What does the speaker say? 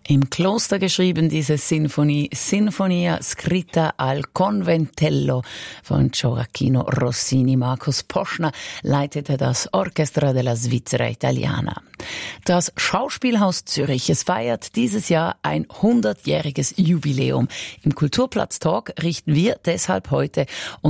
Im Kloster geschrieben, diese Sinfonie, Sinfonia scritta al conventello von Gioacchino Rossini. Markus Poschner leitete das Orchestra della Svizzera Italiana. Das Schauspielhaus Zürich, es feiert dieses Jahr ein 100-jähriges Jubiläum. Im Kulturplatz Talk richten wir deshalb heute